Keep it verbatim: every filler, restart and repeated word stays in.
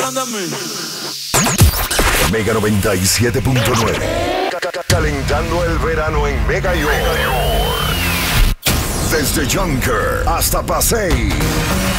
de mí. Mega noventa y siete punto nueve. Calentando el verano en Mega York. Desde Junker hasta Pasay.